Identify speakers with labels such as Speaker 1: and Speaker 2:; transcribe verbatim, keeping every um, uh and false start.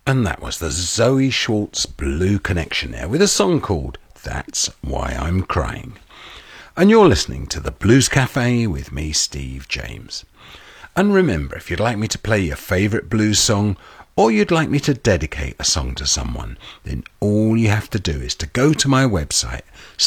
Speaker 1: And that was the Zoe Schwartz Blue Connection there with a song called That's Why I'm Crying. And you're listening to the Blues Cafe with me, Steve James. And remember, if you'd like me to play your favourite blues song, or you'd like me to dedicate a song to someone, then all you have to do is to go to my website,